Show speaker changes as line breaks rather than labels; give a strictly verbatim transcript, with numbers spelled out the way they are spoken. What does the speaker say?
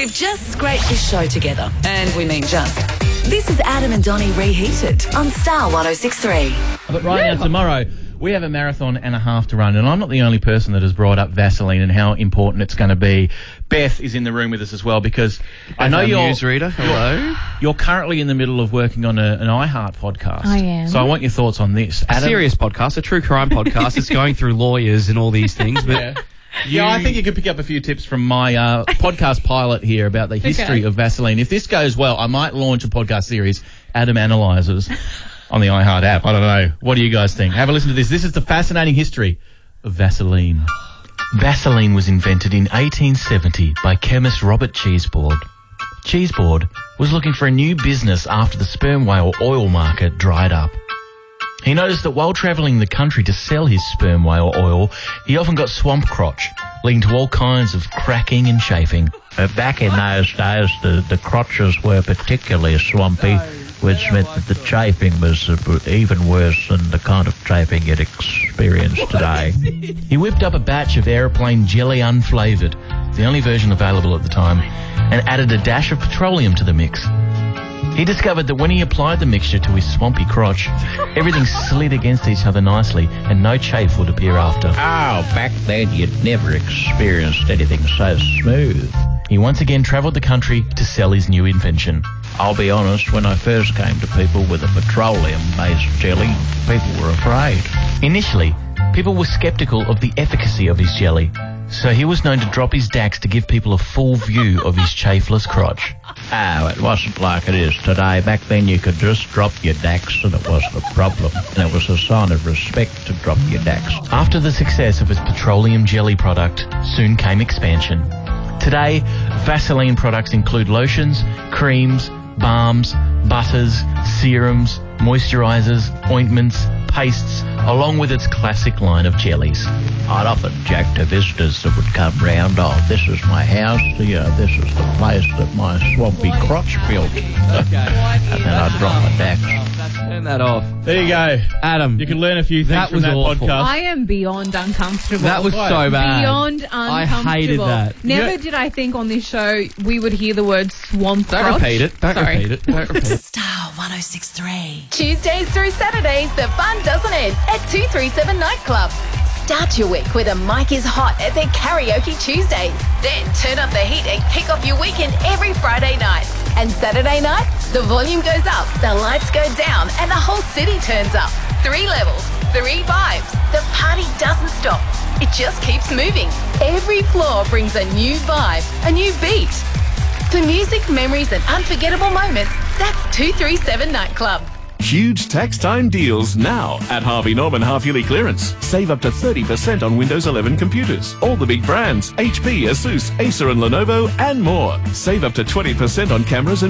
We've just scraped this show together, and we mean just. This is Adam and Donnie Reheated on Star one oh six point three.
But right now, tomorrow, we have a marathon and a half to run, and I'm not the only person that has brought up Vaseline and how important it's going to be. Beth is in the room with us as well, because I know you're...
newsreader. Hello.
You're, you're currently in the middle of working on a, an iHeart podcast.
I am.
So I want your thoughts on this.
A
Adam,
serious podcast, a true crime podcast. It's going through lawyers and all these things. But
Yeah. Yeah, I think you could pick up a few tips from my uh, podcast pilot here about the history
Okay.
of Vaseline. If this goes well, I might launch a podcast series, Adam Analyzes, on the iHeart app. I don't know. What do you guys think? Have a listen to this. This is the fascinating history of Vaseline. Vaseline was invented in eighteen seventy by chemist Robert Cheeseboard. Cheeseboard was looking for a new business after the sperm whale oil market dried up. He noticed that while travelling the country to sell his sperm whale oil, he often got swamp crotch, leading to all kinds of cracking and chafing.
Uh, back in those days, the, the crotches were particularly swampy, which meant that the chafing was uh, even worse than the kind of chafing you'd experience today.
He whipped up a batch of aeroplane jelly unflavoured, the only version available at the time, and added a dash of petroleum to the mix. He discovered that when he applied the mixture to his swampy crotch, everything slid against each other nicely and no chafe would appear after.
Oh, back then you'd never experienced anything so smooth.
He once again travelled the country to sell his new invention.
I'll be honest, when I first came to people with a petroleum-based jelly, people were afraid.
Initially, people were sceptical of the efficacy of his jelly, so he was known to drop his dax to give people a full view of his chafeless crotch.
Oh, it wasn't like it is today. Back then you could just drop your dax and it wasn't a problem. And it was a sign of respect to drop your dax.
After the success of his petroleum jelly product, soon came expansion. Today, Vaseline products include lotions, creams, balms, butters, serums, moisturisers, ointments, pastes, along with its classic line of jellies.
I'd often joke to visitors that would come round, oh, this is my house, you know, this is the place that my swampy crotch built. And then I'd drop my dax.
turn that off.
There you go.
Adam.
You can learn a few things
That
from
was
that
awful.
podcast.
I am beyond uncomfortable.
That was so bad.
Beyond uncomfortable.
I hated that.
Never
Yeah.
did I think on this show we would hear the word swamp
Don't
crotch.
repeat it. Don't
Sorry.
repeat it. Don't repeat it.
Star one oh six point three.
Tuesdays through Saturdays, the fun doesn't end at two three seven Nightclub. Start your week with a Mike is Hot at their Karaoke Tuesdays. Then turn up the heat and kick off your weekend every Friday night. And Saturday night, the volume goes up, the lights go down, and the whole city turns up. Three levels, three vibes. The party doesn't stop. It just keeps moving. Every floor brings a new vibe, a new beat. For music, memories, and unforgettable moments, that's two three seven Nightclub.
Huge tax time deals now at Harvey Norman half-yearly clearance. Save up to thirty percent on Windows eleven computers. All the big brands, H P, Asus, Acer and Lenovo, and more. Save up to twenty percent on cameras and